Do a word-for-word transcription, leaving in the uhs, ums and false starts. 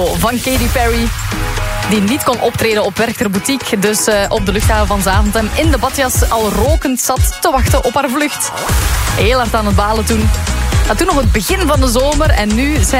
Van Katy Perry, die niet kon optreden op Werchter Boutique. Dus uh, op de luchthaven van Zaventem in de badjas al rokend zat te wachten op haar vlucht. Heel hard aan het balen toen. Ja, toen nog het begin van de zomer en nu zijn